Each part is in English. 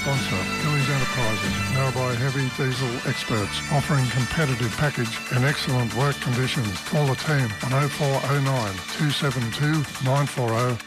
sponsor, Kelly's Enterprises, Narrabri Heavy Diesel experts, offering competitive package and excellent work conditions. Call the team on 0409 272 940.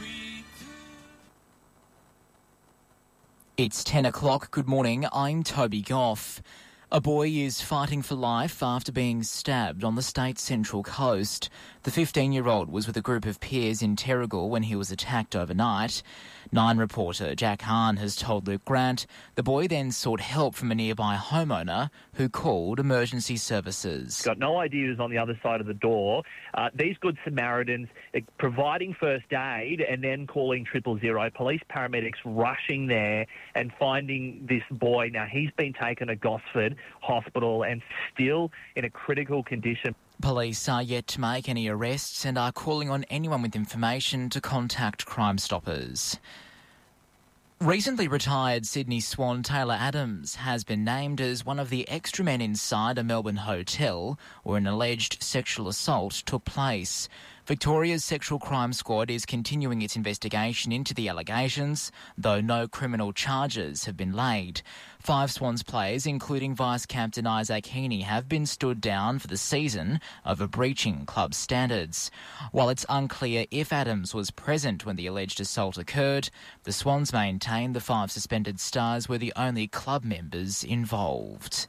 It's 10 o'clock. Good morning. I'm Toby Goff. A boy is fighting for life after being stabbed on the state's central coast. The 15-year-old was with a group of peers in Terrigal when he was attacked overnight. Nine reporter Jack Hahn has told Luke Grant the boy then sought help from a nearby homeowner who called emergency services. Got no idea who's on the other side of the door. These Good Samaritans providing first aid and then calling 000. Police paramedics rushing there and finding this boy. Now, he's been taken to Gosford Hospital and still in a critical condition. Police are yet to make any arrests and are calling on anyone with information to contact Crime Stoppers. Recently retired Sydney Swan Taylor Adams has been named as one of the extra men inside a Melbourne hotel where an alleged sexual assault took place. Victoria's Sexual Crime Squad is continuing its investigation into the allegations, though no criminal charges have been laid. 5 Swans players, including Vice-Captain Isaac Heaney, have been stood down for the season over breaching club standards. While it's unclear if Adams was present when the alleged assault occurred, the Swans maintain the 5 suspended stars were the only club members involved.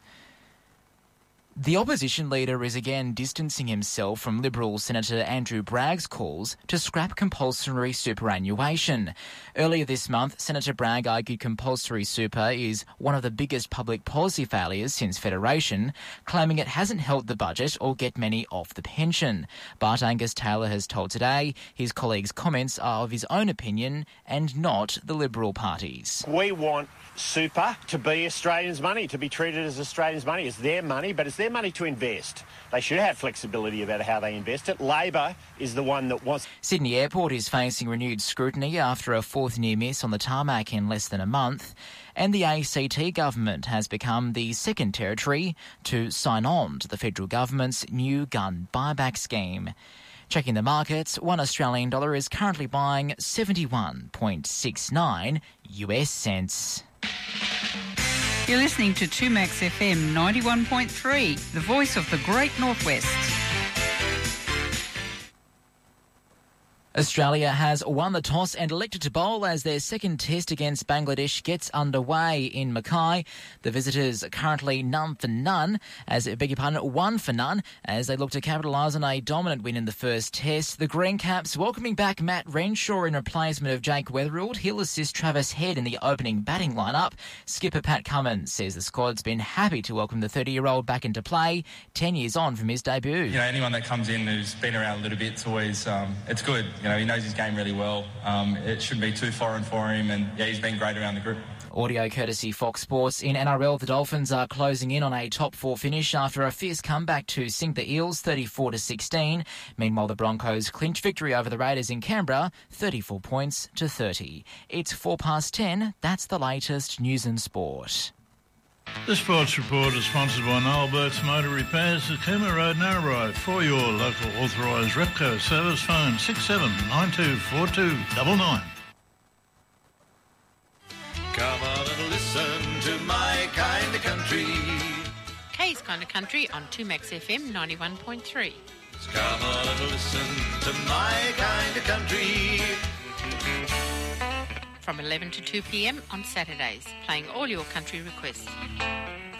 The opposition leader is again distancing himself from Liberal Senator Andrew Bragg's calls to scrap compulsory superannuation. Earlier this month, Senator Bragg argued compulsory super is one of the biggest public policy failures since Federation, claiming it hasn't helped the budget or get many off the pension. But Angus Taylor has told Today his colleagues' comments are of his own opinion and not the Liberal Party's. We want super to be Australians' money, to be treated as Australians' money. It's their money, but it's their money to invest. They should have flexibility about how they invest it. Labor is the one that wants... Sydney Airport is facing renewed scrutiny after a 4th near miss on the tarmac in less than a month. And the ACT government has become the 2nd territory to sign on to the federal government's new gun buyback scheme. Checking the markets, $1 Australian dollar is currently buying 71.69 US cents. You're listening to 2Max FM 91.3, the voice of the Great Northwest. Australia has won the toss and elected to bowl as their second test against Bangladesh gets underway in Mackay. The visitors are currently one for none as they look to capitalise on a dominant win in the first test. The Green Caps welcoming back Matt Renshaw in replacement of Jake Weatherald. He'll assist Travis Head in the opening batting lineup. Skipper Pat Cummins says the squad's been happy to welcome the 30-year-old back into play 10 years on from his debut. You know, anyone that comes in who's been around a little bit, it's always it's good. You know, he knows his game really well. It shouldn't be too foreign for him, and yeah, he's been great around the group. Audio courtesy Fox Sports. In NRL, the Dolphins are closing in on a top 4 finish after a fierce comeback to sink the Eels 34-16. Meanwhile, the Broncos clinch victory over the Raiders in Canberra 34 points to 30. It's 10:04. That's the latest news and sport. The Sports Report is sponsored by Noel Burke's Motor Repairs at Cooma Road, Narrabri. For your local authorised Repco service, phone 67924299. Come on and listen to my kind of country. K's Kind of Country on 2Max FM 91.3. Come on and listen to my kind of country. From 11 to 2 p.m. on Saturdays, playing all your country requests.